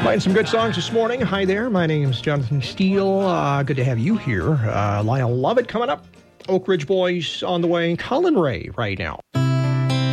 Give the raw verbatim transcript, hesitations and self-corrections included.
Playing some good songs this morning. Hi there, my name's Jonathan Steele. Uh, good to have you here. Uh, Lyle Lovett coming up. Oak Ridge Boys on the way. Colin Ray right now.